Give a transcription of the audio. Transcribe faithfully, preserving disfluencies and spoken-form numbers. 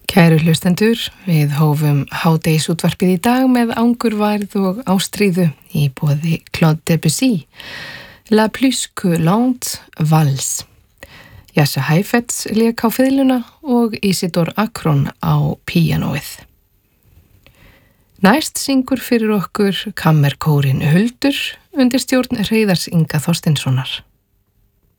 Kæru hlustendur, við hófum hádegisútvarpið í dag með angurværð og ástríðu í boði Claude Debussy, La plus que lente valse. Jassa Heifetz lék á fiðluna og Isidor Akron á píanóið. Næst syngur fyrir okkur kammerkórinn Huldur undir stjórn Hreiðars Inga Þorsteinssonar.